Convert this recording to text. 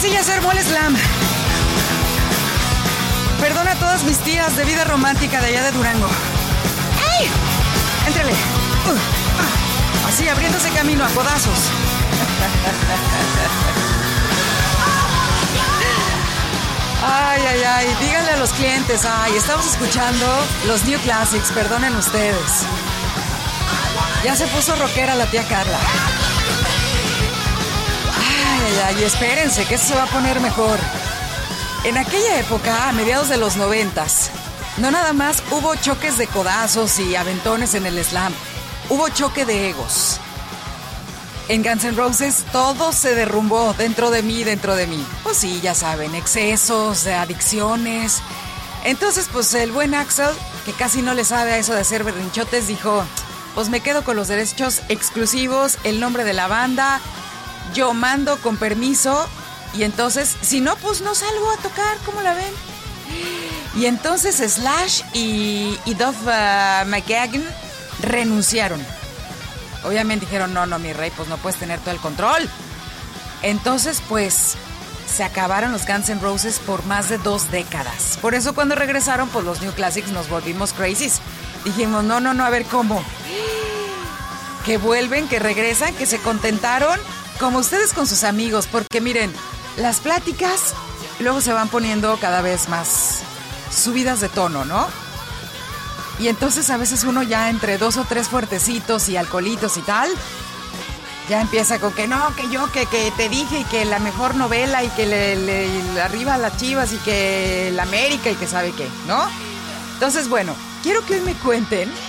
sí, ya se armó el slam. Perdona a todas mis tías de vida romántica de allá de Durango. ¡Ay! Éntrale. Así, abriéndose camino a codazos. Ay, ay, ay. Díganle a los clientes. Ay, estamos escuchando los New Classics. Perdonen ustedes. Ya se puso rockera la tía Carla. Ay, ay, ay. Espérense, que esto se va a poner mejor. En aquella época, a mediados de los 90s, no nada más hubo choques de codazos y aventones en el slam. Hubo choque de egos. En Guns N' Roses todo se derrumbó dentro de mí. Pues sí, ya saben, excesos, adicciones. Entonces, pues el buen Axl, que casi no le sabe a eso de hacer berrinchotes, dijo, pues me quedo con los derechos exclusivos, el nombre de la banda, yo mando con permiso. Y entonces, si no, pues no salgo a tocar, ¿cómo la ven? Y entonces Slash y Duff McKagan renunciaron. Obviamente dijeron, no, mi rey, pues no puedes tener todo el control. Entonces, pues, se acabaron los Guns N' Roses por más de 2 décadas. Por eso cuando regresaron, pues los New Classics nos volvimos crazies. Dijimos, no, a ver cómo. Que vuelven, que regresan, que se contentaron, como ustedes con sus amigos. Porque miren, las pláticas luego se van poniendo cada vez más subidas de tono, ¿no? Y entonces a veces uno ya entre 2 o 3 fuertecitos y alcoholitos y tal, ya empieza con que no, que yo, que te dije, y que la mejor novela, y que le arriba a las Chivas, y que la América, y que sabe qué, ¿no? Entonces, bueno, quiero que hoy me cuenten